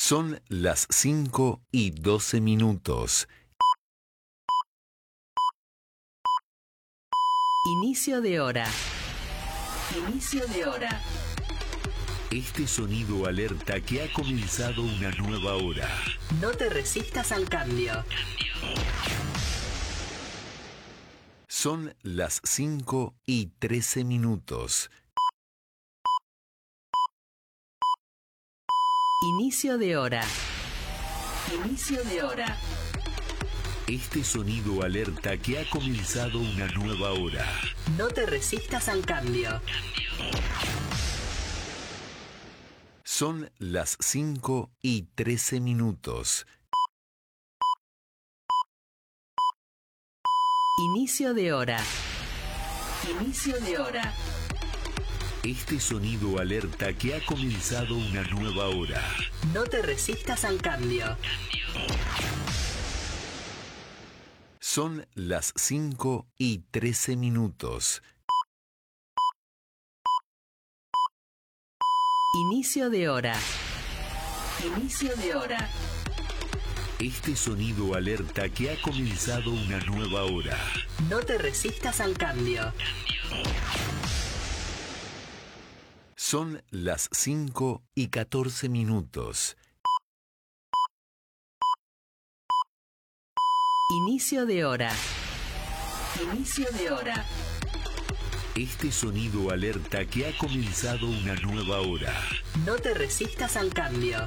Son las 5:12. Inicio de hora. Inicio de hora. Este sonido alerta que ha comenzado una nueva hora. No te resistas al cambio. Son las 5:13. Inicio de hora. Inicio de hora. Este sonido alerta que ha comenzado una nueva hora. No te resistas al cambio. Son las 5:13. Inicio de hora. Inicio de hora. Este sonido alerta que ha comenzado una nueva hora. No te resistas al cambio. Son las 5:13. Inicio de hora. Inicio de hora. Este sonido alerta que ha comenzado una nueva hora. No te resistas al cambio. Son las 5:14. Inicio de hora. Inicio de hora. Este sonido alerta que ha comenzado una nueva hora. No te resistas al cambio.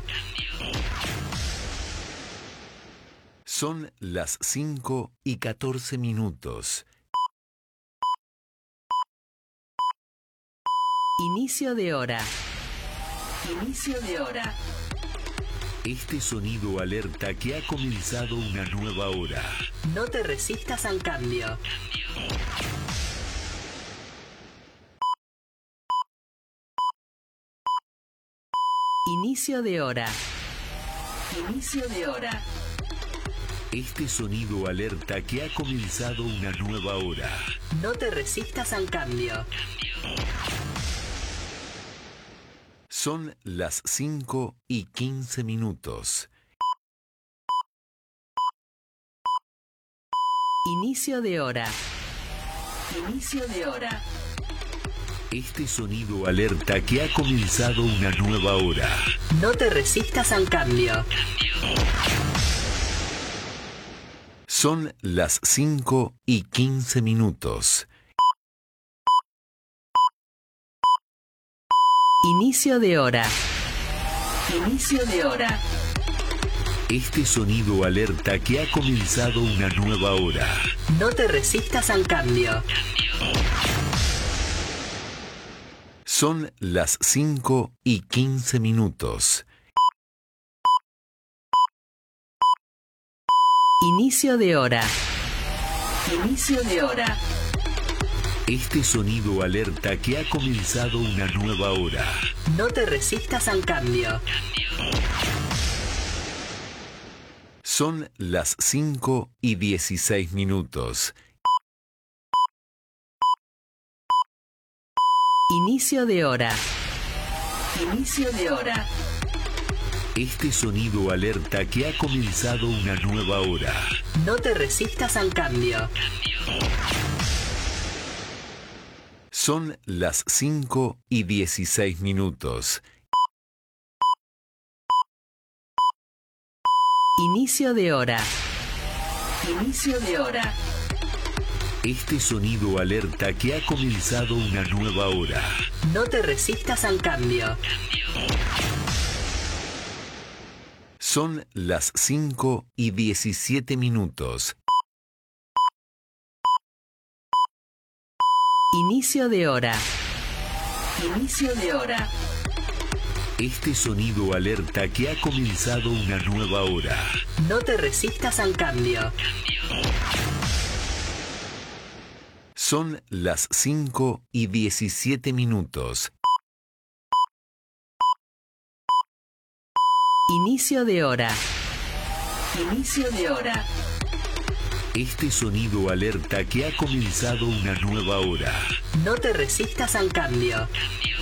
Son las 5:14. Inicio de hora. Inicio de hora. Este sonido alerta que ha comenzado una nueva hora. No te resistas al cambio. Inicio de hora. Inicio de hora. Este sonido alerta que ha comenzado una nueva hora. No te resistas al cambio. Son las 5:15. Inicio de hora. Inicio de hora. Este sonido alerta que ha comenzado una nueva hora. No te resistas al cambio. Son las 5:15. Inicio de hora. Inicio de hora. Este sonido alerta que ha comenzado una nueva hora. No te resistas al cambio. Son las 5:15. Inicio de hora. Inicio de hora. Este sonido alerta que ha comenzado una nueva hora. No te resistas al cambio. Son las 5:16. Inicio de hora. Inicio de hora. Este sonido alerta que ha comenzado una nueva hora. No te resistas al cambio. Son las 5:16. Inicio de hora. Inicio de hora. Este sonido alerta que ha comenzado una nueva hora. No te resistas al cambio. Son las 5:17. Inicio de hora. Inicio de hora. Este sonido alerta que ha comenzado una nueva hora. No te resistas al cambio. Son las 5:17. Inicio de hora. Inicio de hora. Este sonido alerta que ha comenzado una nueva hora. No te resistas al cambio.